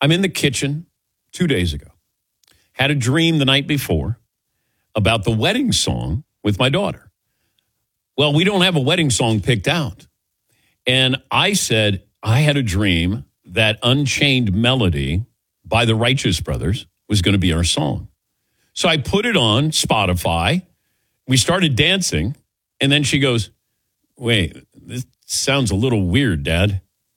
I'm in the kitchen 2 days ago. Had a dream the night before about the wedding song with my daughter. Well, we don't have a wedding song picked out. And I said, I had a dream that Unchained Melody by the Righteous Brothers was going to be our song. So I put it on Spotify. We started dancing. And then she goes, wait, this sounds a little weird, Dad.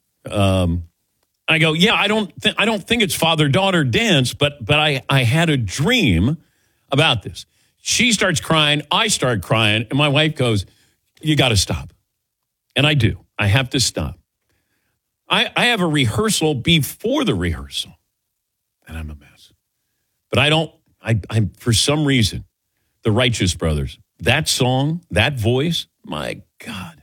I go, yeah, I don't think it's father-daughter dance, but I had a dream about this. She starts crying. I start crying. And my wife goes, you got to stop. And I do. I have to stop. I have a rehearsal before the rehearsal. And I'm a mess. But I'm for some reason, the Righteous Brothers, that song, that voice, my God.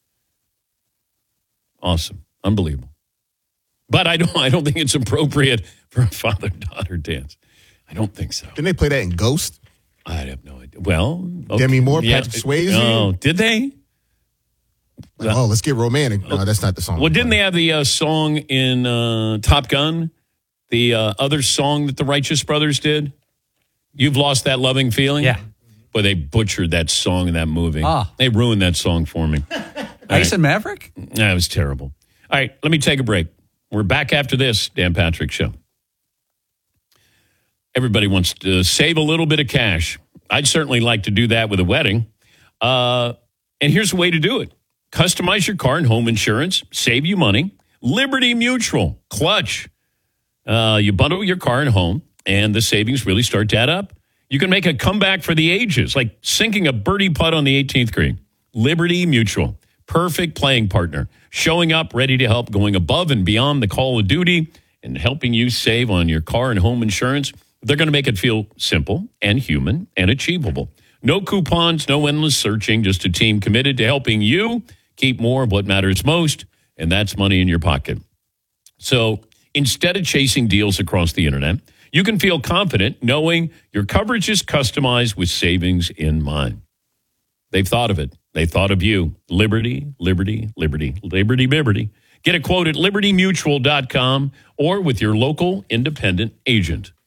Awesome. Unbelievable. But I don't think it's appropriate for a father-daughter dance. I don't think so. Didn't they play that in Ghost? I have no idea. Well, okay. Demi Moore, Patrick Swayze. Oh, did they? Oh, let's get romantic. No, that's not the song. Well, didn't they have the song in Top Gun? The other song that the Righteous Brothers did? You've Lost That Loving Feeling? Yeah. Boy, they butchered that song in that movie. Ah. They ruined that song for me. Ice and Maverick? That was terrible. All right, let me take a break. We're back after this Dan Patrick Show. Everybody wants to save a little bit of cash. I'd certainly like to do that with a wedding. And here's a way to do it. Customize your car and home insurance. Save you money. Liberty Mutual. Clutch. You bundle your car and home, and the savings really start to add up. You can make a comeback for the ages, like sinking a birdie putt on the 18th green. Liberty Mutual. Perfect playing partner. Showing up, ready to help, going above and beyond the call of duty, and helping you save on your car and home insurance. They're going to make it feel simple and human and achievable. No coupons, no endless searching, just a team committed to helping you keep more of what matters most, and that's money in your pocket. So instead of chasing deals across the internet, you can feel confident knowing your coverage is customized with savings in mind. They've thought of it. They thought of you. Liberty, liberty, liberty, liberty, liberty. Get a quote at libertymutual.com or with your local independent agent.